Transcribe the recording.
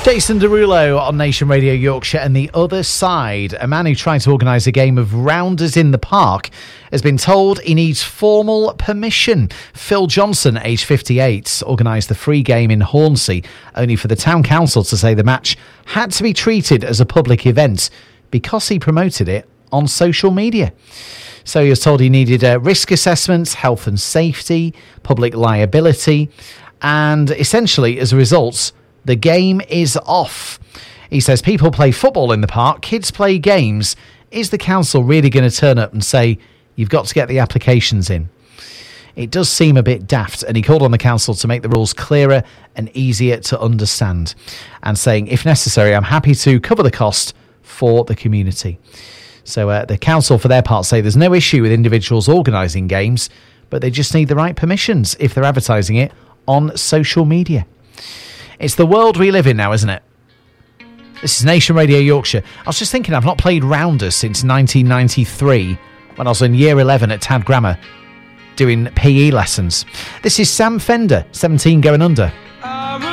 Jason Derulo on Nation Radio Yorkshire. And the other side, a man who tried to organise a game of rounders in the park has been told he needs formal permission. Phil Johnson, aged 58, organised the free game in Hornsey, only for the town council to say the match had to be treated as a public event because he promoted it on social media. So he was told he needed risk assessments, health and safety, public liability, and essentially, as a result, the game is off. He says people play football in the park, kids play games. Is the council really going to turn up and say, you've got to get the applications in? It does seem a bit daft, and he called on the council to make the rules clearer and easier to understand, and saying, if necessary, I'm happy to cover the cost for the community. So the council, for their part, say there's no issue with individuals organising games, but they just need the right permissions if they're advertising it on social media. It's the world we live in now, isn't it? This is Nation Radio Yorkshire. I was just thinking, I've not played rounders since 1993 when I was in year 11 at Tad Grammar doing PE lessons. This is Sam Fender, 17 Going Under.